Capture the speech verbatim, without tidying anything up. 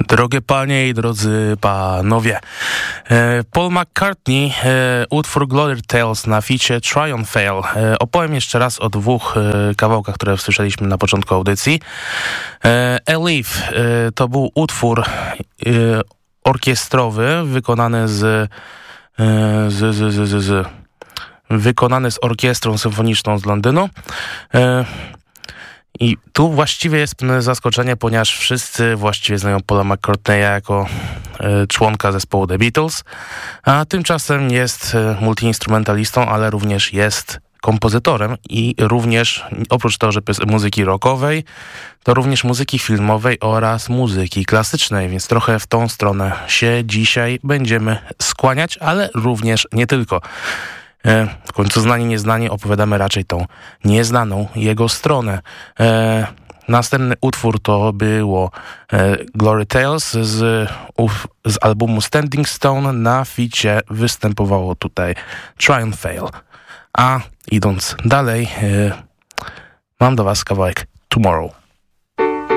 Drogie panie i drodzy panowie, Paul McCartney, utwór Glory Tales na ficie Try and Fail. Opowiem jeszcze raz o dwóch kawałkach, które słyszeliśmy na początku audycji. A Leaf to był utwór orkiestrowy wykonany z, z, z, z, z, z wykonany z orkiestrą symfoniczną z Londynu. I tu właściwie jest pewne zaskoczenie, ponieważ wszyscy właściwie znają Paula McCartneya jako y, członka zespołu The Beatles, a tymczasem jest y, multiinstrumentalistą, ale również jest kompozytorem i również, oprócz tego, że jest muzyki rockowej, to również muzyki filmowej oraz muzyki klasycznej, więc trochę w tą stronę się dzisiaj będziemy skłaniać, ale również nie tylko. W końcu znani, nieznani opowiadamy raczej tą nieznaną jego stronę. E, następny utwór to było e, Glory Tales z, uf, z albumu Standing Stone. Na ficie występowało tutaj Try and Fail. A idąc dalej, e, mam do was kawałek Tomorrow.